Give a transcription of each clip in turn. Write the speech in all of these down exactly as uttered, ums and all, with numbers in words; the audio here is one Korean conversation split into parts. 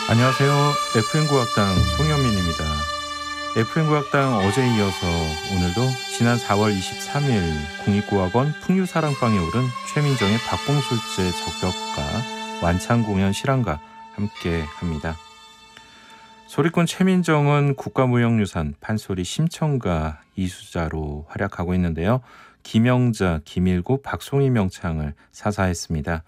안녕하세요. 에프엠 국악당 송현민입니다. 에프엠국악당 어제에 이어서 오늘도 지난 사월 이십삼일 국립국악원 풍류사랑방에 오른 최민정의 박봉술제 적벽가 완창공연 실황과 함께 합니다. 소리꾼 최민정은 국가무형유산 판소리 심청가 이수자로 활약하고 있는데요. 김영자, 김일구, 박송희 명창을 사사했습니다.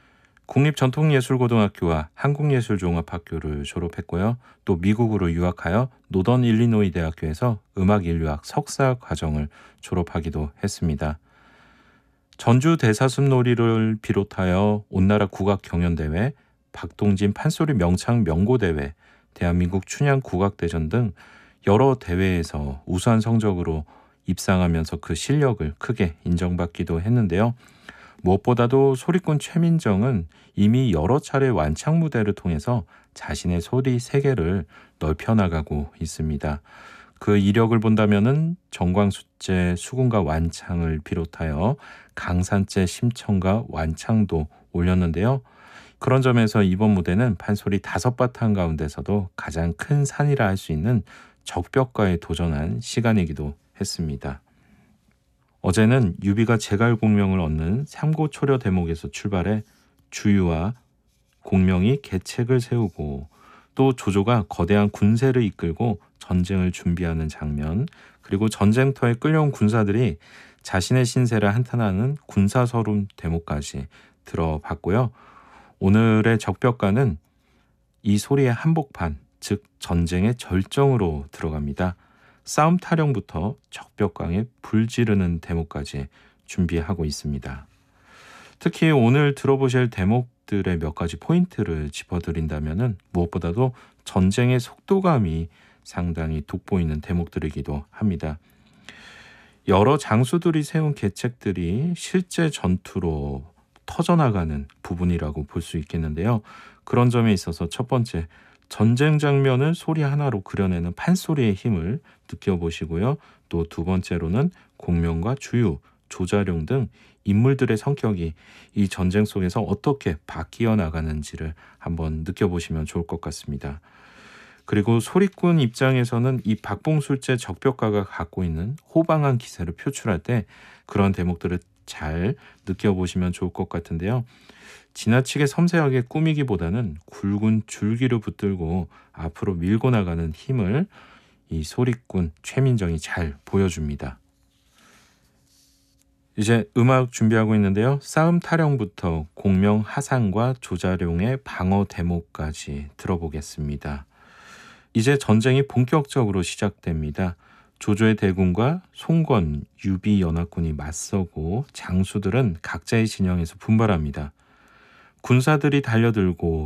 국립전통예술고등학교와 한국예술종합학교를 졸업했고요. 또 미국으로 유학하여 노던 일리노이 대학교에서 음악인류학 석사 과정을 졸업하기도 했습니다. 전주 대사슴놀이를 비롯하여 온나라 국악경연대회, 박동진 판소리 명창 명고대회, 대한민국 춘향국악대전 등 여러 대회에서 우수한 성적으로 입상하면서 그 실력을 크게 인정받기도 했는데요. 무엇보다도 소리꾼 최민정은 이미 여러 차례 완창 무대를 통해서 자신의 소리 세계를 넓혀나가고 있습니다. 그 이력을 본다면은 정광수제 수군가 완창을 비롯하여 강산제 심청가 완창도 올렸는데요. 그런 점에서 이번 무대는 판소리 다섯 바탕 가운데서도 가장 큰 산이라 할 수 있는 적벽가에 도전한 시간이기도 했습니다. 어제는 유비가 제갈 공명을 얻는 삼고초려 대목에서 출발해 주유와 공명이 계책을 세우고 또 조조가 거대한 군세를 이끌고 전쟁을 준비하는 장면, 그리고 전쟁터에 끌려온 군사들이 자신의 신세를 한탄하는 군사서름 대목까지 들어봤고요. 오늘의 적벽가는 이 소리의 한복판, 즉 전쟁의 절정으로 들어갑니다. 싸움 타령부터 적벽강에 불 지르는 대목까지 준비하고 있습니다. 특히 오늘 들어보실 대목들의 몇 가지 포인트를 짚어드린다면 무엇보다도 전쟁의 속도감이 상당히 돋보이는 대목들이기도 합니다. 여러 장수들이 세운 계책들이 실제 전투로 터져나가는 부분이라고 볼 수 있겠는데요. 그런 점에 있어서 첫 번째, 전쟁 장면을 소리 하나로 그려내는 판소리의 힘을 느껴보시고요. 또 두 번째로는 공명과 주유, 조자룡 등 인물들의 성격이 이 전쟁 속에서 어떻게 바뀌어 나가는지를 한번 느껴보시면 좋을 것 같습니다. 그리고 소리꾼 입장에서는 이 박봉술제 적벽가가 갖고 있는 호방한 기세를 표출할 때 그런 대목들을 잘 느껴보시면 좋을 것 같은데요. 지나치게 섬세하게 꾸미기보다는 굵은 줄기를 붙들고 앞으로 밀고 나가는 힘을 이 소리꾼 최민정이 잘 보여줍니다. 이제 음악 준비하고 있는데요. 싸움 타령부터 공명 하상과 조자룡의 방어 대목까지 들어보겠습니다. 이제 전쟁이 본격적으로 시작됩니다. 조조의 대군과 송건, 유비 연합군이 맞서고 장수들은 각자의 진영에서 분발합니다. 군사들이 달려들고